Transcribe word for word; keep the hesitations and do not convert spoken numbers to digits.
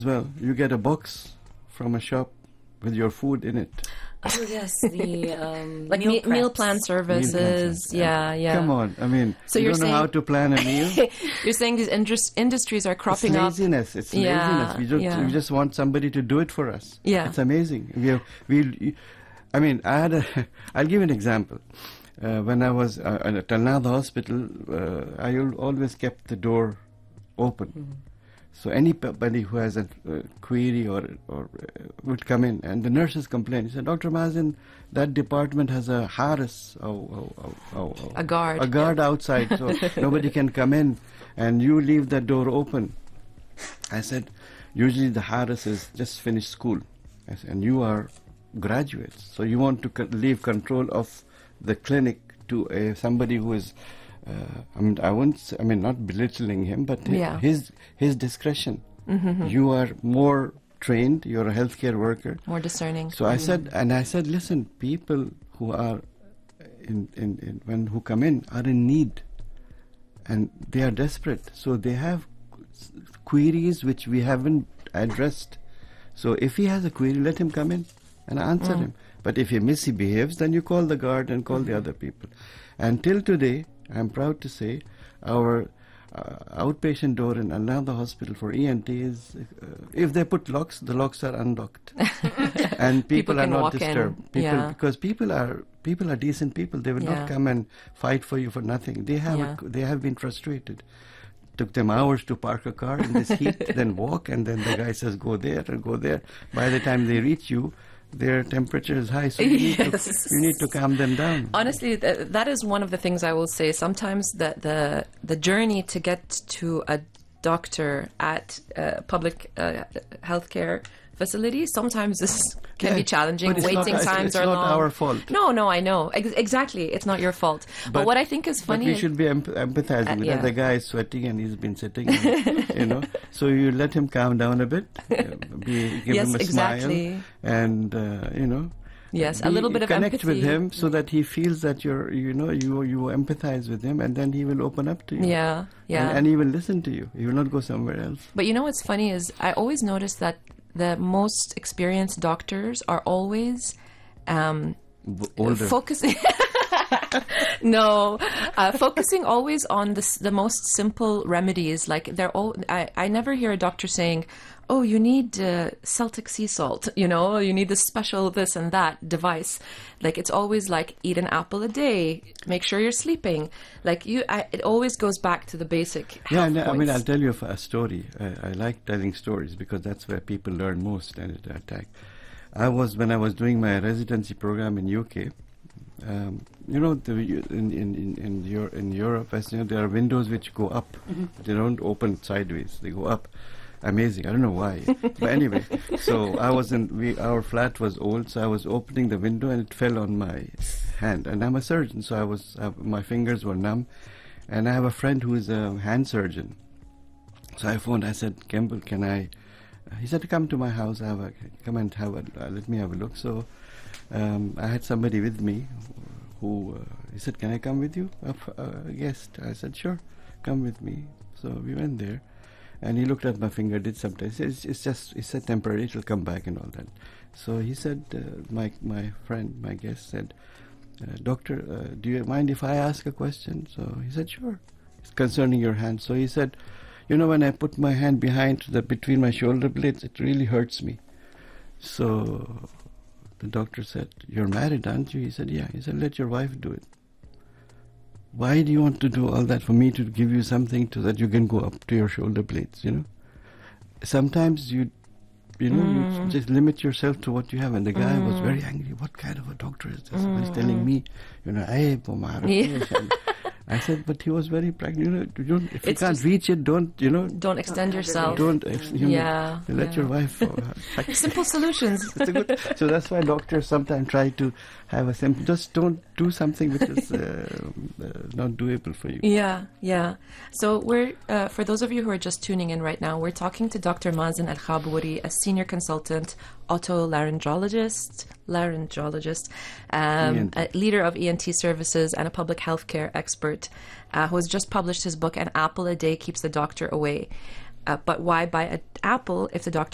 Well, you get a box from a shop with your food in it. Oh yes, the um, Like meal, meal, meal preps. plan services. Meal plans, Yeah, yeah. Come on, I mean, So you you're don't saying- know how to plan a meal. You're saying these indus- industries are It's cropping up. laziness. It's Yeah, laziness. We just yeah. we just want somebody to do it for us. Yeah. It's amazing. We have, we. I mean, I had a. I'll give you an example. Uh, when I was uh, at Al Nahda Hospital, uh, I al- always kept the door open. Mm-hmm. So anybody who has a uh, query or or uh, would come in, and the nurses complain. He said, "Doctor Mazen, that department has a haris, oh, oh, oh, oh, oh, A guard. a guard outside, so nobody can come in, and you leave that door open." I said, "Usually the haris is just finished school, I said, and you are graduates, so you want to co- leave control of the clinic to uh, somebody who is." Uh, I mean, I won't. Say, I mean, not belittling him, but hi- Yeah. his his discretion. Mm-hmm. You are more trained. You're a healthcare worker. More discerning. So I said, and I said, listen, people who are in, in, in when who come in are in need, and they are desperate. So they have s- queries which we haven't addressed. So if he has a query, let him come in and answer him. But if he misbehaves, then you call the guard and call the other people. And till today, I'm proud to say, our uh, outpatient door in Al Nahda Hospital for E N T is, uh, if they put locks, the locks are unlocked, and people, People are can not walk in, disturbed. People, yeah. because people are people are decent people. They will Yeah. not come and fight for you for nothing. They have Yeah. a, they have been frustrated. Took them hours to park a car in this heat, then walk, and then the guy says go there and go there. By the time they reach you, their temperature is high, so you, need, Yes. to, you need to calm them down. Honestly, th- that is one of the things I will say. Sometimes the the, the journey to get to a doctor at a public uh, healthcare facility sometimes is, can Yeah, be challenging. but it's Waiting not- it's- times it's are not long. our fault. No, no, I know. Ex- exactly. It's not your fault. But, But- what I think is But funny we is- should be em- empathizing Uh, with yeah. that. The guy is sweating and he's been sitting, and, you know. So you let him calm down a bit, uh, be, give Yes, him a exactly. smile, and uh, you know. Yes, a be- little bit of connect empathy. with him so that he feels that you're, you know, you you empathize with him, and then he will open up to you. Yeah, yeah. And, and he will listen to you. He will not go somewhere else. But you know what's funny is I always notice that the most experienced doctors are always um, B- older. focusing. no, uh, focusing always on the s- the most simple remedies. Like they're all. I, I never hear a doctor saying, "Oh, you need uh, Celtic sea salt." You know, you need this special this and that device. Like it's always like eat an apple a day. Make sure you're sleeping. Like you, I, it always goes back to the basic. Yeah, health and, I mean, points. I'll tell you a story. I, I like telling stories because that's where people learn most and it attack. I was when I was doing my residency program in U K. Um, you know, the, in in in in, Euro, in Europe, as you know, there are windows which go up. They don't open sideways; they go up. Amazing. I don't know why, but anyway. So I was in. We, our flat was old, so I was opening the window and it fell on my hand. And I'm a surgeon, so I was. Uh, my fingers were numb, and I have a friend who is a hand surgeon. So I phoned. I said, "Campbell, can I?" Uh, he said, "Come to my house. Have a come and have a uh, let me have a look." So um, I had somebody with me who uh, he said, "Can I come with you?" A, f- a guest. I said, "Sure, come with me." So we went there, and he looked at my finger, did some tests. It's, it's just he said temporary. It'll come back and all that. So he said, uh, my my friend, my guest said, uh, "Doctor, uh, do you mind if I ask a question?" So he said, "Sure." It's concerning your hand. So he said, "You know, when I put my hand behind the between my shoulder blades, it really hurts me." So the doctor said, "You're married, aren't you?" He said, "Yeah." He said, "Let your wife do it." Why do you want to do all that for me to give you something to that you can go up to your shoulder blades, you know? Sometimes you, you know, Mm. you just limit yourself to what you have. And the guy was very angry. What kind of a doctor is this? Mm. He's telling me, you know, hey, Yeah. I said, but he was very practical. You know, you don't, if you It's can't just- reach it, don't, you know, Don't extend yourself. don't, ex- you know, Yeah, let yeah. your wife. Uh, practice. Simple solutions. It's a good, so that's why doctors sometimes try to have a simple, just don't do something which is uh, uh, not doable for you. Yeah, yeah. So we're, uh, for those of you who are just tuning in right now, we're talking to Doctor Mazen Al-Khabouri, a senior consultant, otolaryngologist, laryngologist, um, E N T. a leader of E N T services and a public healthcare expert uh, who has just published his book, An Apple a Day Keeps the Doctor Away. Uh, but why buy an apple if the doctor